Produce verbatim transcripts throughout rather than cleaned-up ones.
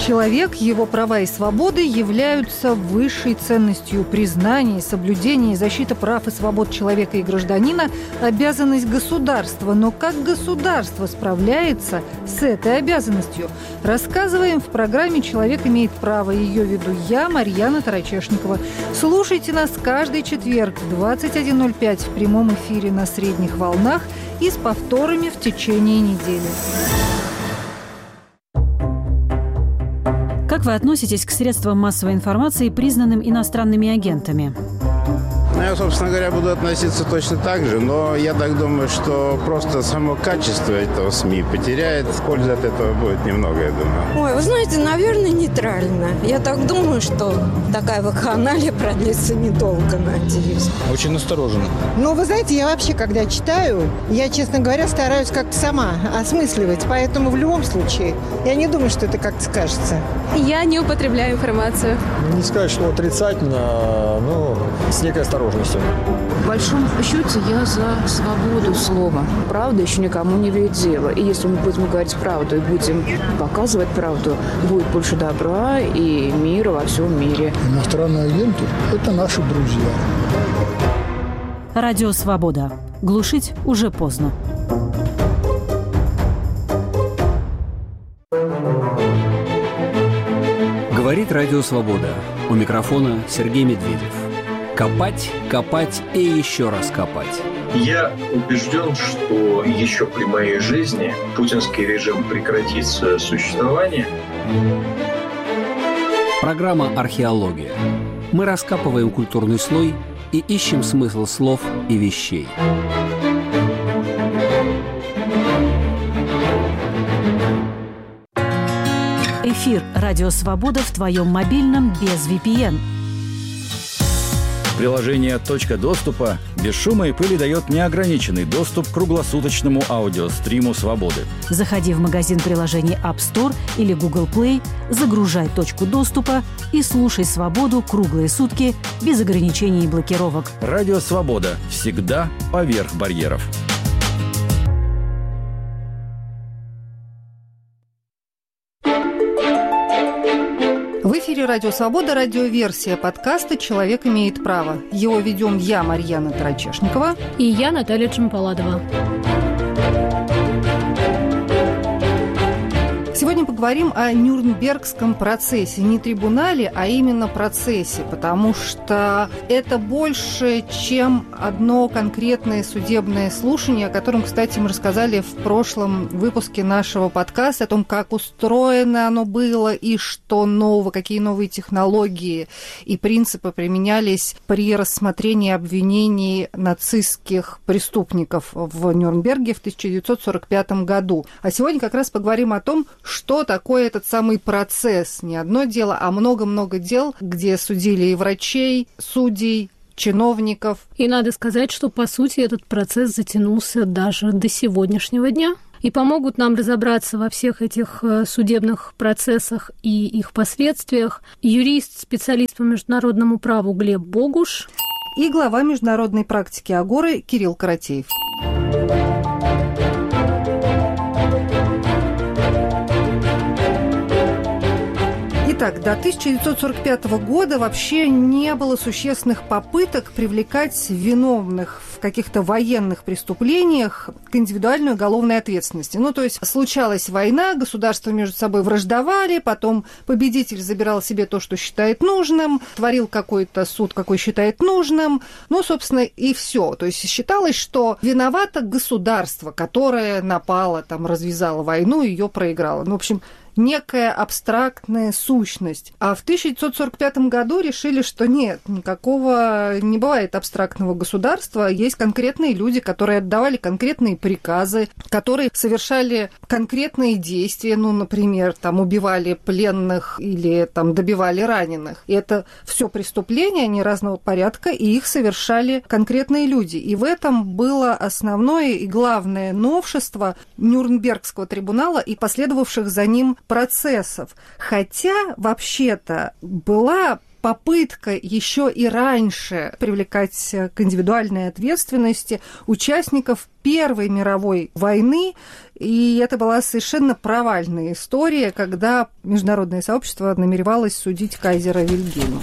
Человек, его права и свободы являются высшей ценностью. Признание, соблюдение и защита прав и свобод человека и гражданина – обязанность государства. Но как государство справляется с этой обязанностью? Рассказываем в программе «Человек имеет право». Ее веду я, Марьяна Тарачешникова. Слушайте нас каждый четверг в двадцать один ноль пять в прямом эфире на средних волнах и с повторами в течение недели. Как вы относитесь к средствам массовой информации, признанным иностранными агентами? Ну, я, собственно говоря, буду относиться точно так же, но я так думаю, что просто само качество этого СМИ потеряет. Пользы от этого будет немного, я думаю. Ой, вы знаете, наверное, нейтрально. Я так думаю, что такая вакханалия продлится недолго, надеюсь. Очень настороженно. Ну, вы знаете, я вообще, когда читаю, я, честно говоря, стараюсь как-то сама осмысливать. Поэтому в любом случае, я не думаю, что это как-то скажется. Я не употребляю информацию. Не сказать, что отрицательно, но с некой осторожностью. В большом счете я за свободу слова. Правда еще никому не имеет дела. И если мы будем говорить правду и будем показывать правду, будет больше добра и мира во всем мире. Иностранные агенты – это наши друзья. Радио «Свобода». Глушить уже поздно. Говорит Радио «Свобода». У микрофона Сергей Медведев. Копать, копать и еще раз копать. Я убежден, что еще при моей жизни путинский режим прекратит свое существование. Программа «Археология». Мы раскапываем культурный слой и ищем смысл слов и вещей. Эфир «Радио Свобода» в твоем мобильном без ви пи эн. Приложение «Точка доступа» без шума и пыли дает неограниченный доступ к круглосуточному аудиостриму «Свободы». Заходи в магазин приложений App Store или Google Play, загружай «Точку доступа» и слушай «Свободу» круглые сутки без ограничений и блокировок. Радио «Свобода» всегда поверх барьеров. В эфире «Радио Свобода», радиоверсия подкаста «Человек имеет право». Его ведем я, Марьяна Тарачешникова. И я, Наталья Джампаладова. Сегодня поговорим о Нюрнбергском процессе. Не трибунале, а именно процессе, потому что это больше, чем одно конкретное судебное слушание, о котором, кстати, мы рассказали в прошлом выпуске нашего подкаста, о том, как устроено оно было и что нового, какие новые технологии и принципы применялись при рассмотрении обвинений нацистских преступников в Нюрнберге в тысяча девятьсот сорок пятом году. А сегодня как раз поговорим о том, что такое этот самый процесс. Не одно дело, а много-много дел, где судили и врачей, судей, чиновников. И надо сказать, что, по сути, этот процесс затянулся даже до сегодняшнего дня. И помогут нам разобраться во всех этих судебных процессах и их последствиях юрист, специалист по международному праву Глеб Богуш и глава международной практики Агоры Кирилл Каратеев. Итак, до тысяча девятьсот сорок пятого года вообще не было существенных попыток привлекать виновных в каких-то военных преступлениях к индивидуальной уголовной ответственности. Ну, то есть случалась война, государства между собой враждовали, потом победитель забирал себе то, что считает нужным, творил какой-то суд, какой считает нужным, ну, собственно, и все. То есть считалось, что виновато государство, которое напало, там, развязало войну, ее проиграло. Ну, в общем, некая абстрактная сущность. А в тысяча девятьсот сорок пятом году решили, что нет, никакого не бывает абстрактного государства. Есть конкретные люди, которые отдавали конкретные приказы, которые совершали конкретные действия, ну, например, там убивали пленных или там добивали раненых. И это все преступления, они разного порядка, и их совершали конкретные люди. И в этом было основное и главное новшество Нюрнбергского трибунала и последовавших за ним процессов. Хотя, вообще-то, была попытка еще и раньше привлекать к индивидуальной ответственности участников Первой мировой войны, и это была совершенно провальная история, когда международное сообщество намеревалось судить кайзера Вильгельма.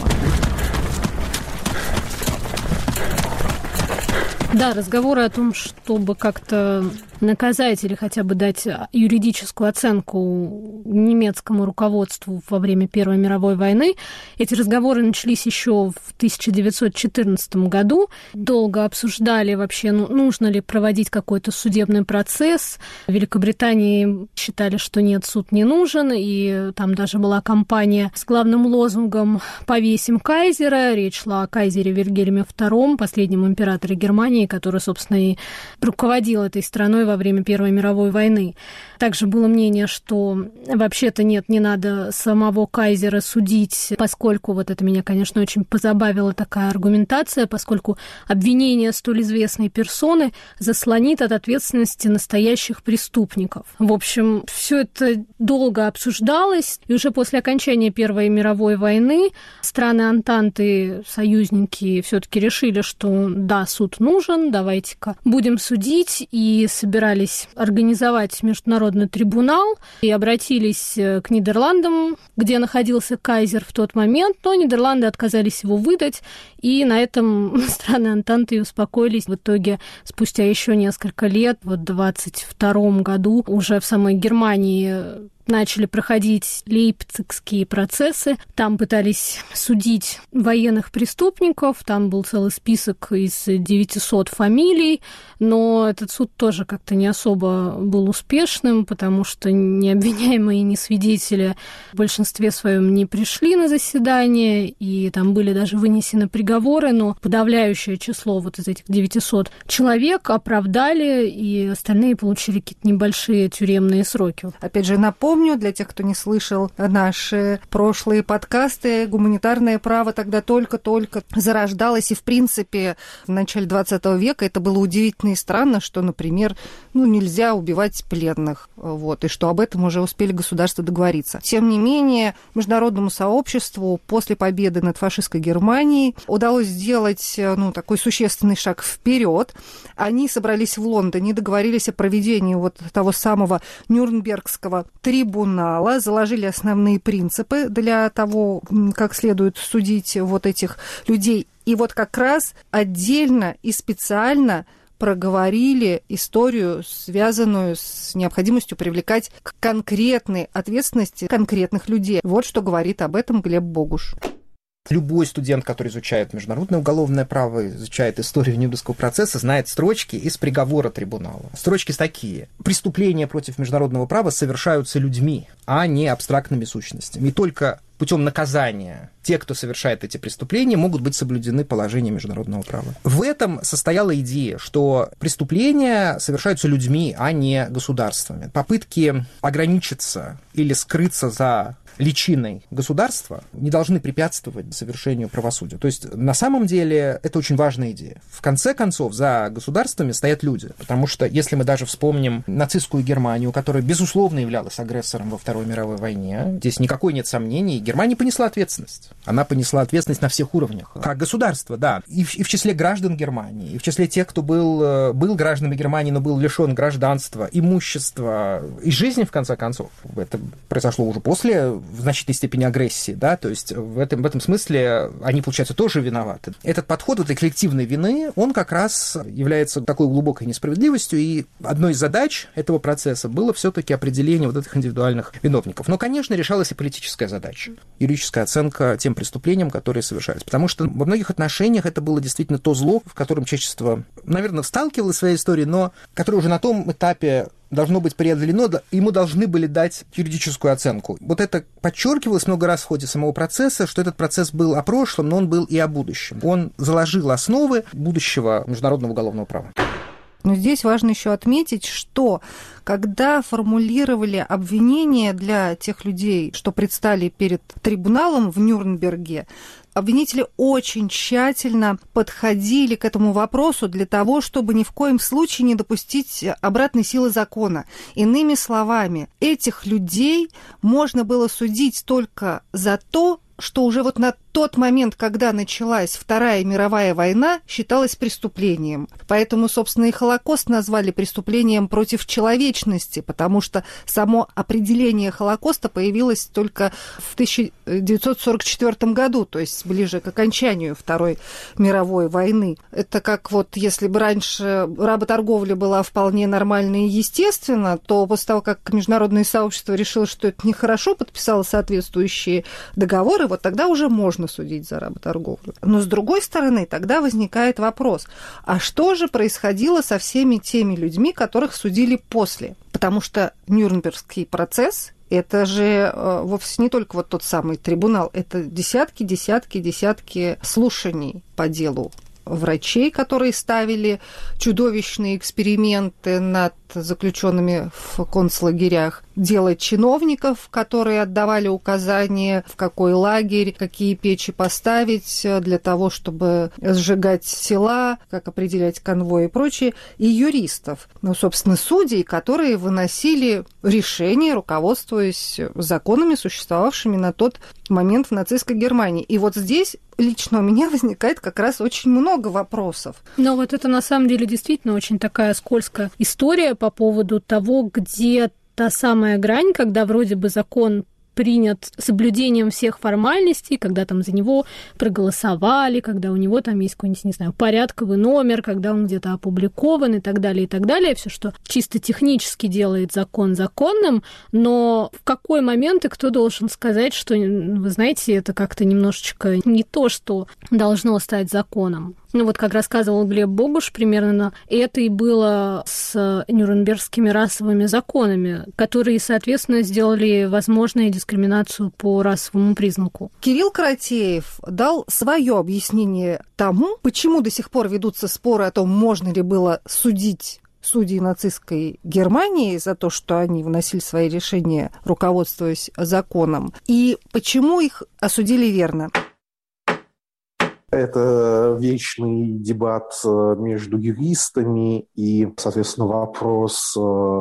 Да, разговоры о том, чтобы как-то наказать или хотя бы дать юридическую оценку немецкому руководству во время Первой мировой войны. Эти разговоры начались еще в тысяча девятьсот четырнадцатом году. Долго обсуждали вообще, ну, нужно ли проводить какой-то судебный процесс. В Великобритании считали, что нет, суд не нужен, и там даже была кампания с главным лозунгом «Повесим кайзера». Речь шла о кайзере Вильгельме втором, последнем императоре Германии, который, собственно, и руководил этой страной во время Первой мировой войны. Также было мнение, что вообще-то нет, не надо самого кайзера судить, поскольку, вот это меня, конечно, очень позабавила такая аргументация, поскольку обвинение столь известной персоны заслонит от ответственности настоящих преступников. В общем, все это долго обсуждалось, и уже после окончания Первой мировой войны страны Антанты, союзники, все-таки решили, что да, суд нужен, давайте-ка будем судить, и собирались организовать международный трибунал, и обратились к Нидерландам, где находился кайзер в тот момент, но Нидерланды отказались его выдать, и на этом страны Антанты успокоились. В итоге, спустя еще несколько лет, вот в двадцать втором году, уже в самой Германии начали проходить лейпцигские процессы. Там пытались судить военных преступников. Там был целый список из девятисот фамилий. Но этот суд тоже как-то не особо был успешным, потому что ни обвиняемые, ни свидетели в большинстве своем не пришли на заседание. И там были даже вынесены приговоры, но подавляющее число вот из этих девятисот человек оправдали, и остальные получили какие-то небольшие тюремные сроки. Опять же, напомню, Помню, для тех, кто не слышал наши прошлые подкасты, гуманитарное право тогда только-только зарождалось, и, в принципе, в начале двадцатого века это было удивительно и странно, что, например, ну, нельзя убивать пленных, вот, и что об этом уже успели государства договориться. Тем не менее, международному сообществу после победы над фашистской Германией удалось сделать, ну, такой существенный шаг вперед. Они собрались в Лондоне, договорились о проведении вот того самого Нюрнбергского трибунала, трибунала, заложили основные принципы для того, как следует судить вот этих людей. И вот как раз отдельно и специально проговорили историю, связанную с необходимостью привлекать к конкретной ответственности конкретных людей. Вот что говорит об этом Глеб Богуш. Любой студент, который изучает международное уголовное право, изучает историю Нюрнбергского процесса, знает строчки из приговора трибунала. Строчки такие. Преступления против международного права совершаются людьми, а не абстрактными сущностями. И только путем наказания те, кто совершает эти преступления, могут быть соблюдены положения международного права. В этом состояла идея, что преступления совершаются людьми, а не государствами. Попытки ограничиться или скрыться за личиной государства не должны препятствовать совершению правосудия. То есть, на самом деле, это очень важная идея. В конце концов, за государствами стоят люди. Потому что, если мы даже вспомним нацистскую Германию, которая, безусловно, являлась агрессором во Второй мировой войне, здесь никакой нет сомнений, Германия понесла ответственность. Она понесла ответственность на всех уровнях. Как государство, да. И в, и в числе граждан Германии, и в числе тех, кто был, был гражданами Германии, но был лишен гражданства, имущества и жизни, в конце концов. Это произошло уже после, в значительной степени, агрессии, да, то есть в этом, в этом смысле они, получается, тоже виноваты. Этот подход этой коллективной вины, он как раз является такой глубокой несправедливостью, и одной из задач этого процесса было все-таки определение вот этих индивидуальных виновников. Но, конечно, решалась и политическая задача, юридическая оценка тем преступлениям, которые совершались, потому что во многих отношениях это было действительно то зло, в котором человечество, наверное, сталкивалось в своей истории, но которое уже на том этапе должно быть преодолено, ему должны были дать юридическую оценку. Вот это подчеркивалось много раз в ходе самого процесса, что этот процесс был о прошлом, но он был и о будущем. Он заложил основы будущего международного уголовного права. Но здесь важно еще отметить, что когда формулировали обвинения для тех людей, что предстали перед трибуналом в Нюрнберге, обвинители очень тщательно подходили к этому вопросу для того, чтобы ни в коем случае не допустить обратной силы закона. Иными словами, этих людей можно было судить только за то, что уже вот на тот момент, когда началась Вторая мировая война, считалось преступлением. Поэтому, собственно, и Холокост назвали преступлением против человечности, потому что само определение Холокоста появилось только в тысяча девятьсот сорок четвёртом году, то есть ближе к окончанию Второй мировой войны. Это как вот если бы раньше работорговля была вполне нормальной и естественна, то после того, как международное сообщество решило, что это нехорошо, подписало соответствующие договоры, вот тогда уже можно судить за работорговлю. Но с другой стороны, тогда возникает вопрос, а что же происходило со всеми теми людьми, которых судили после? Потому что Нюрнбергский процесс – это же э, вовсе не только вот тот самый трибунал, это десятки, десятки, десятки слушаний по делу врачей, которые ставили чудовищные эксперименты над заключенными в концлагерях, дело чиновников, которые отдавали указания, в какой лагерь, какие печи поставить для того, чтобы сжигать тела, как определять конвой и прочее, и юристов, ну, собственно, судей, которые выносили решения, руководствуясь законами, существовавшими на тот момент в нацистской Германии. И вот здесь лично у меня возникает как раз очень много вопросов. Но вот это на самом деле действительно очень такая скользкая история по поводу того, где та самая грань, когда вроде бы закон принят с соблюдением всех формальностей, когда там за него проголосовали, когда у него там есть какой-нибудь, не знаю, порядковый номер, когда он где-то опубликован и так далее, и так далее. Все, что чисто технически делает закон законным, но в какой момент и кто должен сказать, что, вы знаете, это как-то немножечко не то, что должно стать законом. Ну вот, как рассказывал Глеб Богуш, примерно это и было с нюрнбергскими расовыми законами, которые, соответственно, сделали возможной дискриминацию по расовому признаку. Кирилл Каратеев дал свое объяснение тому, почему до сих пор ведутся споры о том, можно ли было судить судей нацистской Германии за то, что они выносили свои решения, руководствуясь законом, и почему их осудили верно. Это вечный дебат между юристами и, соответственно, вопрос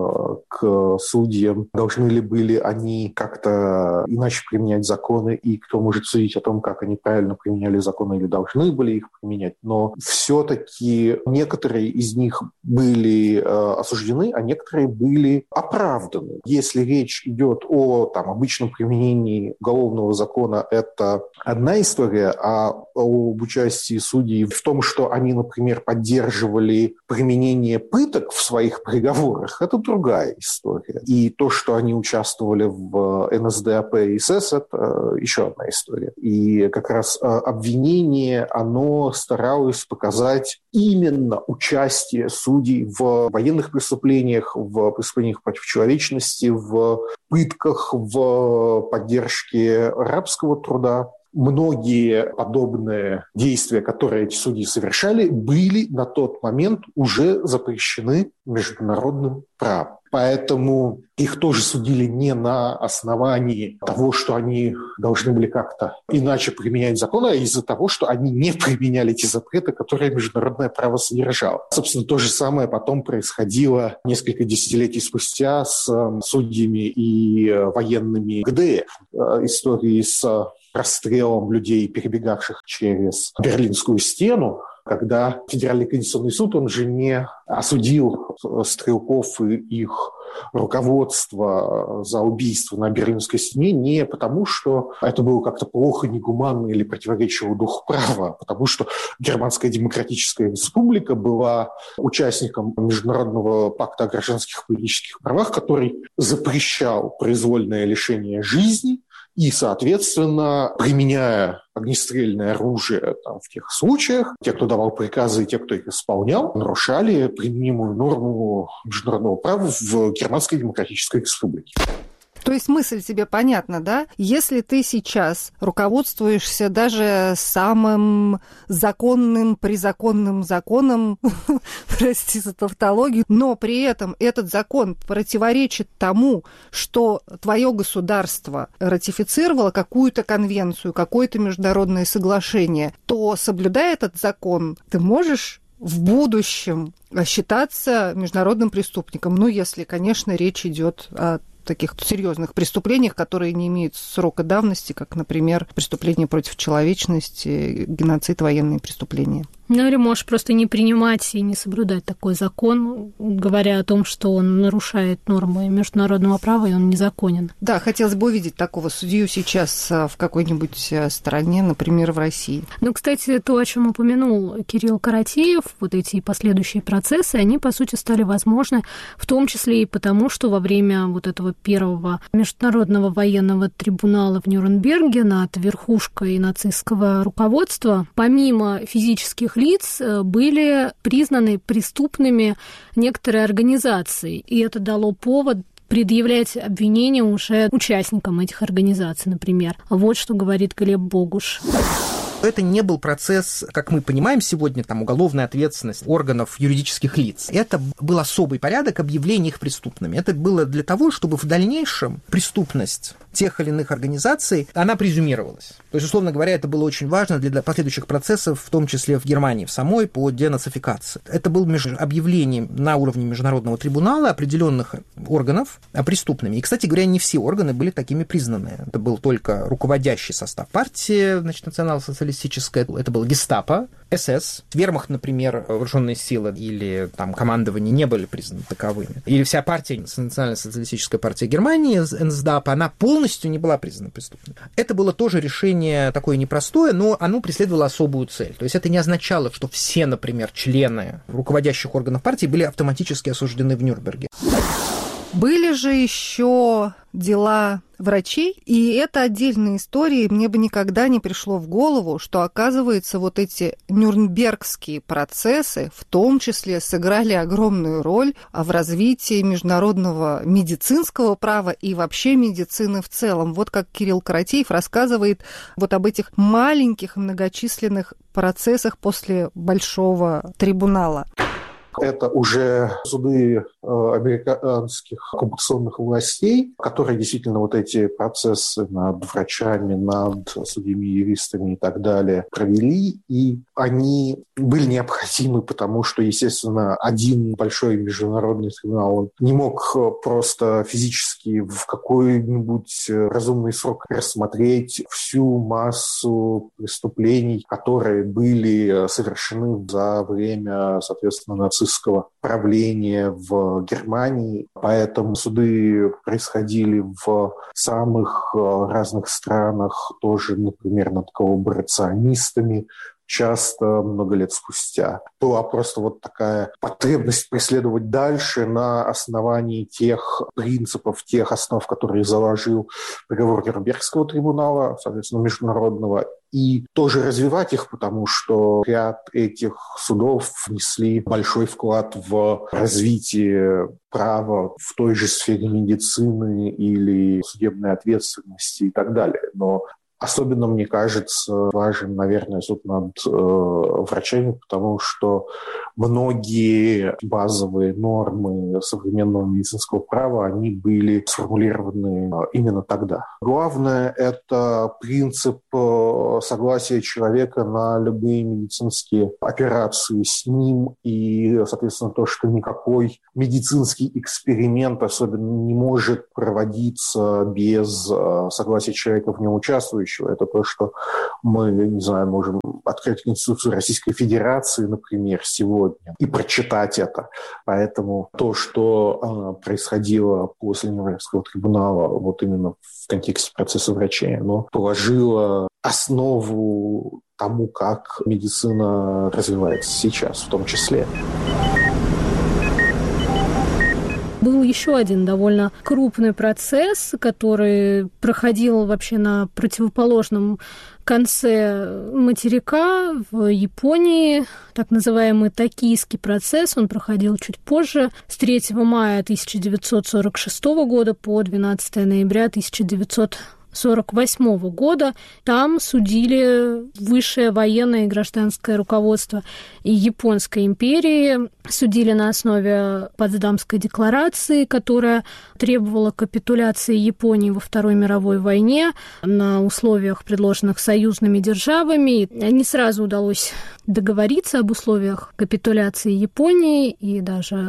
к судьям, должны ли были они как-то иначе применять законы, и кто может судить о том, как они правильно применяли законы или должны были их применять. Но все-таки некоторые из них были осуждены, а некоторые были оправданы. Если речь идет о там, обычном применении уголовного закона, это одна история, а об участии судей в том, что они, например, поддерживали применение пыток в своих приговорах, это другая история. И то, что они участвовали в эн эс дэ а пэ и эс эс, это еще одна история. И как раз обвинение, оно старалось показать именно участие судей в военных преступлениях, в преступлениях против человечности, в пытках, в поддержке рабского труда. Многие подобные действия, которые эти судьи совершали, были на тот момент уже запрещены международным правом. Поэтому их тоже судили не на основании того, что они должны были как-то иначе применять законы, а из-за того, что они не применяли те запреты, которые международное право содержало. Собственно, то же самое потом происходило несколько десятилетий спустя с судьями и военными гэ дэ эр. Истории с расстрелом людей, перебегавших через Берлинскую стену, когда Федеральный конституционный суд, он же не осудил стрелков и их руководство за убийство на Берлинской стене не потому, что это было как-то плохо, негуманно или противоречило духу права, а потому что Германская Демократическая Республика была участником Международного пакта о гражданских и политических правах, который запрещал произвольное лишение жизни, и, соответственно, применяя огнестрельное оружие там, в тех случаях, те, кто давал приказы, и те, кто их исполнял, нарушали применимую норму международного права в Германской Демократической Республике. То есть мысль тебе понятна, да? Если ты сейчас руководствуешься даже самым законным, призаконным законом, прости за тавтологию, но при этом этот закон противоречит тому, что твое государство ратифицировало какую-то конвенцию, какое-то международное соглашение, то, соблюдая этот закон, ты можешь в будущем считаться международным преступником. Ну, если, конечно, речь идет о таких серьезных преступлениях, которые не имеют срока давности, как, например, преступления против человечности, геноцид, военные преступления. Ну, или можешь просто не принимать и не соблюдать такой закон, говоря о том, что он нарушает нормы международного права, и он незаконен. Да, хотелось бы увидеть такого судью сейчас в какой-нибудь стране, например, в России. Ну, кстати, то, о чем упомянул Кирилл Каратеев, вот эти последующие процессы, они, по сути, стали возможны, в том числе и потому, что во время вот этого первого международного военного трибунала в Нюрнберге над верхушкой нацистского руководства, помимо физических лиц, были признаны преступными некоторые организации, и это дало повод предъявлять обвинения уже участникам этих организаций, например. Вот что говорит Глеб Богуш. Это не был процесс, как мы понимаем сегодня, там, уголовная ответственность органов юридических лиц. Это был особый порядок объявления их преступными. Это было для того, чтобы в дальнейшем преступность тех или иных организаций, она презюмировалась. То есть, условно говоря, это было очень важно для последующих процессов, в том числе в Германии, в самой, по денацификации. Это было объявление на уровне международного трибунала определенных органов преступными. И, кстати говоря, не все органы были такими признаны. Это был только руководящий состав партии, значит, национал-социалистическая, это был гестапо, СС, вермахт, например, вооруженные силы или там командование не были признаны таковыми. Или вся партия, национально-социалистическая партия Германии, эн эс ди эй пи, она полностью не была признана преступной. Это было тоже решение такое непростое, но оно преследовало особую цель. То есть это не означало, что все, например, члены руководящих органов партии были автоматически осуждены в Нюрнберге. Были же еще дела врачей, и это отдельная история, и мне бы никогда не пришло в голову, что, оказывается, вот эти нюрнбергские процессы в том числе сыграли огромную роль в развитии международного медицинского права и вообще медицины в целом. Вот как Кирилл Каратеев рассказывает вот об этих маленьких многочисленных процессах после Большого трибунала. Это уже суды американских оккупационных властей, которые действительно вот эти процессы над врачами, над судьями, юристами и так далее провели, и они были необходимы, потому что, естественно, один большой международный трибунал он не мог просто физически в какой-нибудь разумный срок рассмотреть всю массу преступлений, которые были совершены за время, соответственно, нацистского правления в Германии. Поэтому суды происходили в самых разных странах, тоже, например, над коллаборационистами, часто много лет спустя. Была просто вот такая потребность преследовать дальше на основании тех принципов, тех основ, которые заложил приговор Нюрнбергского трибунала, соответственно, международного, и тоже развивать их, потому что ряд этих судов внесли большой вклад в развитие права в той же сфере медицины или судебной ответственности и так далее. Но особенно, мне кажется, важен, наверное, суд над э, врачами, потому что многие базовые нормы современного медицинского права, они были сформулированы именно тогда. Главное – это принцип согласия человека на любые медицинские операции с ним и, соответственно, то, что никакой медицинский эксперимент особенно не может проводиться без согласия человека в нем участвующего. Это то, что мы, не знаю, можем открыть Конституцию Российской Федерации, например, сегодня и прочитать это. Поэтому то, что э, происходило после Нюрнбергского трибунала, вот именно в контексте процесса врачей, оно положило основу тому, как медицина развивается сейчас в том числе. Был еще один довольно крупный процесс, который проходил вообще на противоположном конце материка в Японии, так называемый Токийский процесс. Он проходил чуть позже, с третьего мая тысяча девятьсот сорок шестого года по двенадцатого ноября тысяча девятьсот сорок восьмого года. Там судили высшее военное и гражданское руководство Японской империи. Судили на основе Потсдамской декларации, которая требовала капитуляции Японии во Второй мировой войне на условиях, предложенных союзными державами. Не сразу удалось договориться об условиях капитуляции Японии, и даже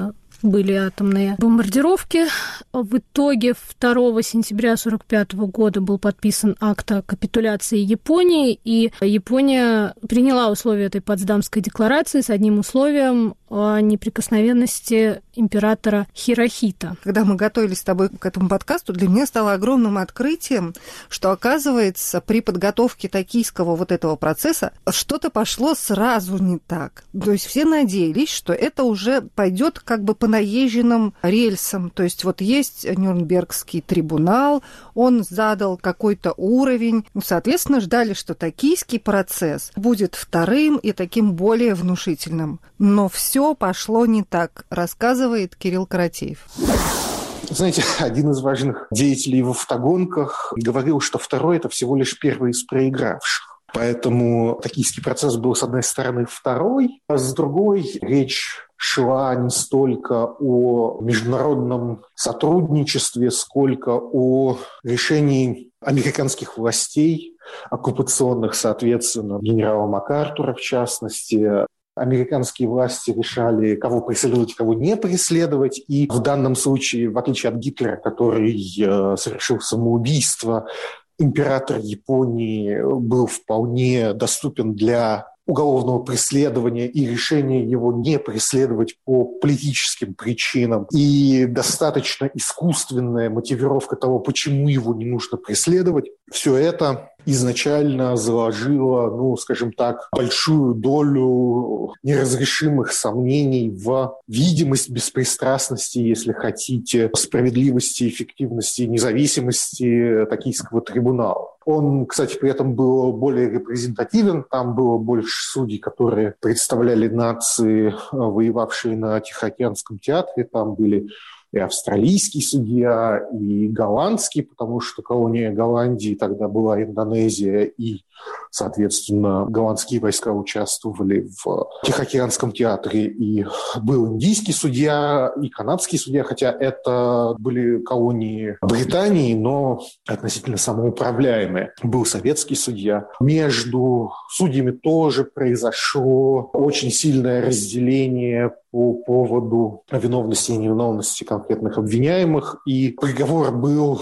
были атомные бомбардировки. В итоге второго сентября сорок пятого года был подписан акт о капитуляции Японии, и Япония приняла условия этой Потсдамской декларации с одним условием о неприкосновенности императора Хирохита. Когда мы готовились с тобой к этому подкасту, для меня стало огромным открытием, что, оказывается, при подготовке токийского вот этого процесса что-то пошло сразу не так. То есть все надеялись, что это уже пойдет как бы по наезженным рельсам. То есть вот есть Нюрнбергский трибунал, он задал какой-то уровень. Соответственно, ждали, что токийский процесс будет вторым и таким более внушительным. Но все пошло не так, рассказывает Кирилл Каратеев. Знаете, один из важных деятелей в автогонках говорил, что второй – это всего лишь первый из проигравших. Поэтому токийский процесс был, с одной стороны, второй, а с другой речь шла не столько о международном сотрудничестве, сколько о решении американских властей, оккупационных, соответственно, генерала МакАртура в частности. Американские власти решали, кого преследовать, кого не преследовать. И в данном случае, в отличие от Гитлера, который э, совершил самоубийство, император Японии был вполне доступен для уголовного преследования и решения его не преследовать по политическим причинам. И достаточно искусственная мотивировка того, почему его не нужно преследовать, все это изначально заложило, ну, скажем так, большую долю неразрешимых сомнений в видимость беспристрастности, если хотите, справедливости, эффективности, независимости токийского трибунала. Он, кстати, при этом был более репрезентативен, там было больше судей, которые представляли нации, воевавшие на Тихоокеанском театре, там были и австралийский судья, и голландский, потому что колония Голландии тогда была Индонезия, и, соответственно, голландские войска участвовали в Тихоокеанском театре, и был индийский судья, и канадский судья, хотя это были колонии Британии, но относительно самоуправляемые. Был советский судья. Между судьями тоже произошло очень сильное разделение по поводу виновности и невиновности конкретных обвиняемых, и приговор был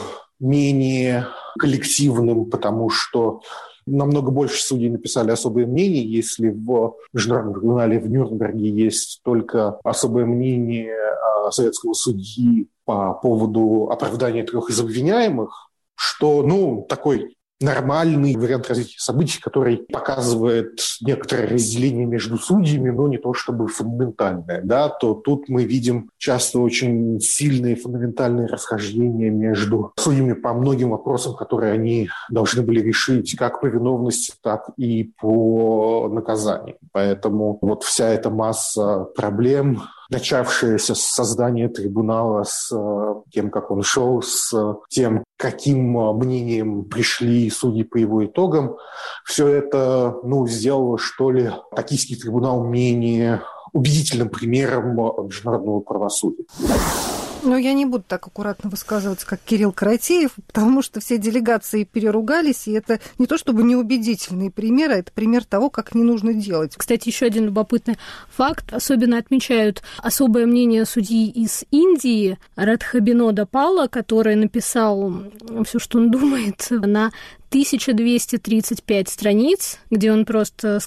менее коллективным, потому что намного больше судей написали особое мнение. Если в международном трибунале в Нюрнберге есть только особое мнение советского судьи по поводу оправдания трех из обвиняемых, что, ну, такой нормальный вариант развития событий, который показывает некоторое разделение между судьями, но не то чтобы фундаментальное, да, то тут мы видим часто очень сильные фундаментальные расхождения между судьями по многим вопросам, которые они должны были решить как по виновности, так и по наказанию. Поэтому вот вся эта масса проблем, начавшаяся с создания трибунала, с тем, как он шел, с тем, каким мнением пришли судьи по его итогам, все это, ну, сделало, что ли, токийский трибунал менее убедительным примером международного правосудия. Но я не буду так аккуратно высказываться, как Кирилл Каратеев, потому что все делегации переругались, и это не то чтобы неубедительные примеры, а это пример того, как не нужно делать. Кстати, еще один любопытный факт. Особенно отмечают особое мнение судьи из Индии Радхабинода Пала, который написал все, что он думает, на тысяча двести тридцать пять страниц, где он просто